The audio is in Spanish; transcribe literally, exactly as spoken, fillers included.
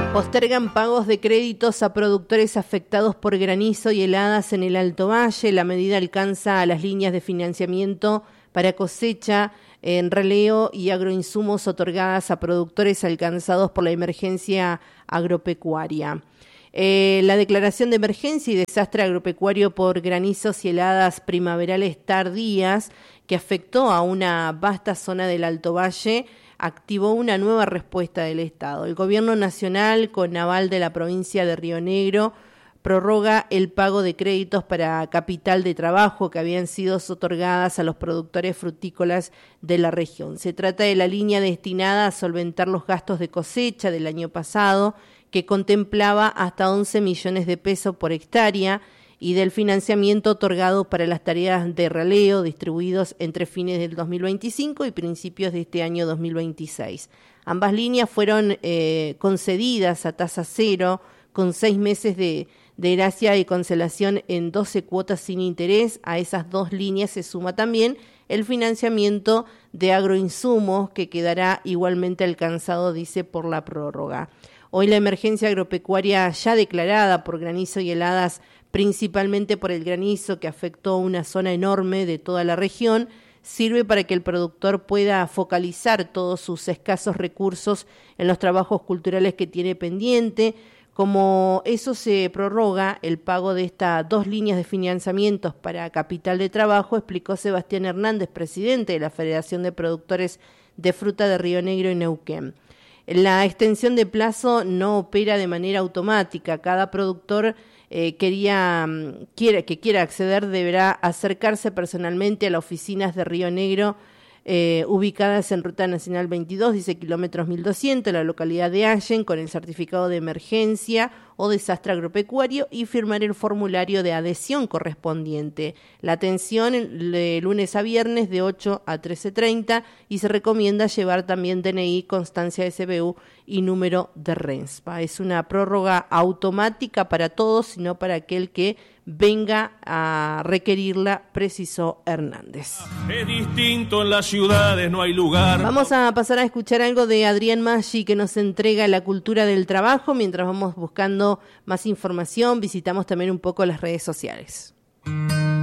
Postergan pagos de créditos a productores afectados por granizo y heladas en el Alto Valle. La medida alcanza a las líneas de financiamiento para cosecha en releo y agroinsumos otorgadas a productores alcanzados por la emergencia agropecuaria. Eh, la declaración de emergencia y desastre agropecuario por granizos y heladas primaverales tardías que afectó a una vasta zona del Alto Valle activó una nueva respuesta del Estado. El Gobierno Nacional, con aval de la provincia de Río Negro, prorroga el pago de créditos para capital de trabajo que habían sido otorgadas a los productores frutícolas de la región. Se trata de la línea destinada a solventar los gastos de cosecha del año pasado, que contemplaba hasta once millones de pesos por hectárea, y del financiamiento otorgado para las tareas de releo distribuidos entre fines del dos mil veinticinco y principios de este año dos mil veintiséis. Ambas líneas fueron eh, concedidas a tasa cero, con seis meses de, de gracia y cancelación en doce cuotas sin interés. A esas dos líneas se suma también el financiamiento de agroinsumos, que quedará igualmente alcanzado, dice, por la prórroga. Hoy la emergencia agropecuaria ya declarada por granizo y heladas, principalmente por el granizo que afectó una zona enorme de toda la región, sirve para que el productor pueda focalizar todos sus escasos recursos en los trabajos culturales que tiene pendiente. Como eso se prorroga el pago de estas dos líneas de financiamientos para capital de trabajo, explicó Sebastián Hernández, presidente de la Federación de Productores de Fruta de Río Negro y Neuquén. La extensión de plazo no opera de manera automática. Cada productor eh, quería, quiere, que quiera acceder deberá acercarse personalmente a las oficinas de Río Negro, eh, ubicadas en Ruta Nacional veintidós, dice kilómetros mil doscientos, en la localidad de Allen, con el certificado de emergencia o desastre agropecuario, y firmar el formulario de adhesión correspondiente. La atención de lunes a viernes de ocho a trece treinta, y se recomienda llevar también D N I, constancia de S B U y número de RENSPA. Es una prórroga automática para todos, sino para aquel que venga a requerirla, precisó Hernández. Es distinto en las ciudades, no hay lugar. Vamos a pasar a escuchar algo de Adrián Maggi, que nos entrega la cultura del trabajo. Mientras vamos buscando más información, visitamos también un poco las redes sociales.